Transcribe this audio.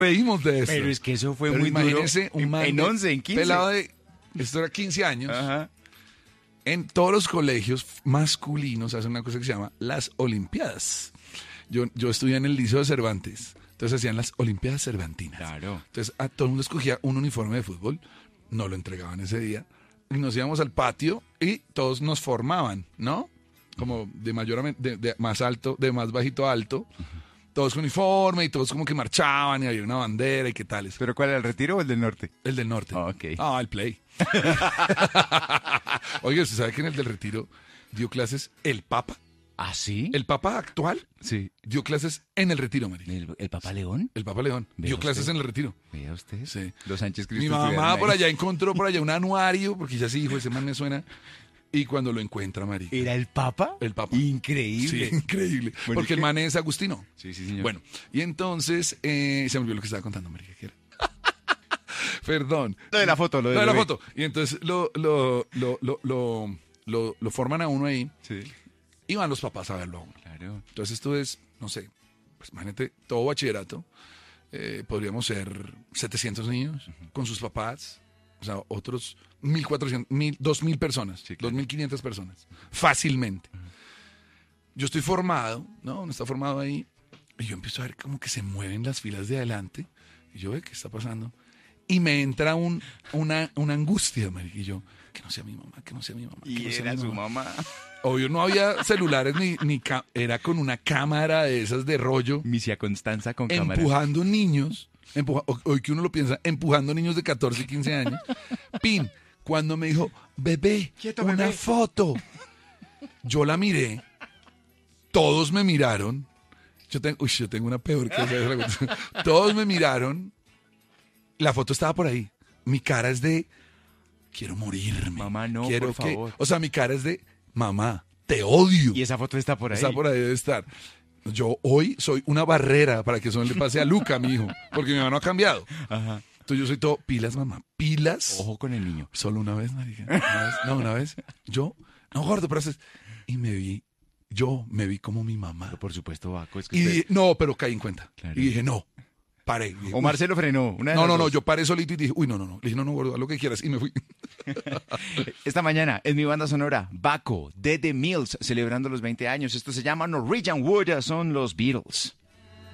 reímos de eso. Pero es que eso fue Pero muy imagínese duro. un man En de- 11, en 15. pelado de, esto era 15 años. Ajá. En todos los colegios masculinos hacen una cosa que se llama las Olimpiadas. Yo estudié en el Liceo de Cervantes, entonces hacían las Olimpiadas Cervantinas. Claro. Entonces a todo el mundo escogía un uniforme de fútbol, no lo entregaban ese día, y nos íbamos al patio y todos nos formaban, ¿no? Como de de más alto, de más bajito a alto, todos con uniforme y todos como que marchaban y había una bandera y qué tales. ¿Pero cuál era, el Retiro o el del norte? El del norte. Ah, ok. Ah, el Play. Oye, ¿usted sabe que en el del Retiro dio clases el Papa? ¿Ah, sí? El Papa actual Sí. dio clases en el Retiro, María. ¿El Papa León? El Papa León Vea dio clases usted. en el Retiro. Vea usted. Sí. Los Sánchez Cristo Mi mamá estuvieron por ahí. allá encontró por allá un anuario, porque ya sí dijo, ese man me suena. Y cuando lo encuentra, María. ¿Era el Papa? El Papa. Increíble. Sí, increíble. Bueno, Porque ¿y el qué? man es agustino. Sí, sí, señor. Bueno, y entonces se me olvidó lo que estaba contando, María. ¿Qué era? Perdón. Lo de la foto, lo de Lo de la bebé. foto. Y entonces lo forman a uno ahí Sí, y van los papás a verlo a uno. claro. Entonces esto es, no sé, pues imagínate, todo bachillerato, podríamos ser 700 niños con sus papás, o sea, otros 1.400, 2.000 personas, Sí, claro. 2.500 personas, fácilmente. Yo estoy formado, ¿no? Uno está formado ahí, y yo empiezo a ver como que se mueven las filas de adelante, y yo veo qué está pasando, y me entra una angustia, marica, y yo, que no sea mi mamá, que no sea mi mamá. que Y no sea era mi su mamá. mamá. Obvio, no había celulares era con una cámara de esas de rollo, Misia Constanza con cámara. empujando niños, hoy que uno lo piensa, empujando niños de 14 y 15 años. Pin, cuando me dijo, bebé, Quieto, una bebé. foto. Yo la miré, todos me miraron. Yo tengo una peor que esa. Todos me miraron. La foto estaba por ahí. Mi cara es de, quiero morirme. Mamá, no, quiero por favor. O sea, mi cara es de, mamá, te odio. Y esa foto está por ahí. Está por ahí, debe estar. Yo hoy soy una barrera para que eso no le pase a Luca, mi hijo, porque mi mamá no ha cambiado. Ajá. Entonces yo soy todo, pilas, mamá, pilas. Ojo con el niño. Solo una vez, marica. Una vez. Yo, no, gordo, pero haces. Y yo me vi como mi mamá. Pero por supuesto, Baco. Es que Y usted- dije, no, pero caí en cuenta. Claro. Y dije, no, paré. Dije, O Marcelo frenó. Una de no, las no, no, dos. yo paré solito y dije, uy, no. Le dije, no, gordo, haz lo que quieras. Y me fui. Esta mañana en mi banda sonora, Baco, de The Mills, celebrando los 20 años. Esto se llama Norwegian Wood, son los Beatles.